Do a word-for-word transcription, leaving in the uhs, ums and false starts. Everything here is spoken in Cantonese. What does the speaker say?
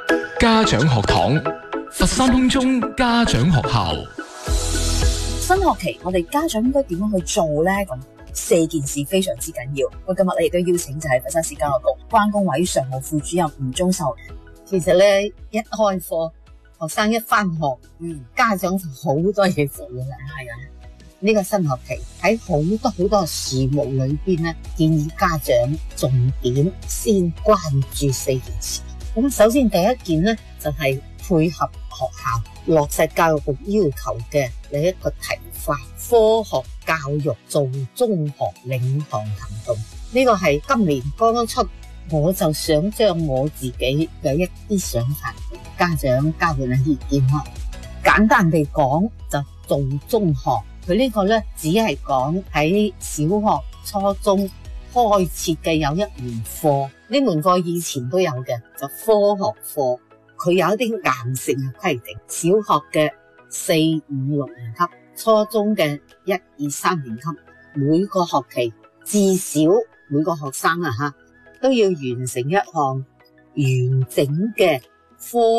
家長學堂，佛山空中家長學校。 新學期我哋家長應該點樣去做呢？咁四件事非常之緊要。我今日咧亦都邀請就係佛山市教育局關工委常務副主任吳宗秀。 其實咧一開課，學生一翻學， 嗯， 家長就好多嘢做噶啦。 係啊， 呢個新學期喺好多好多事務裏邊咧，建議家長重點先關注四件事。咁首先第一件咧就係、是、配合學校落實教育局要求嘅另一個提法，科學教育做中學領航行動。呢、這個係今年剛剛出，我就想將我自己嘅一啲想法同家長交換下意見咯。簡單地講，就做中學，佢呢個咧只係講喺小學、初中開設嘅有一門課，呢門課以前都有嘅，就科學課。佢有一啲硬性嘅規定，小學嘅四五六年級，初中嘅一二三年級，每個學期至少每個學生啊吓都要完成一項完整嘅科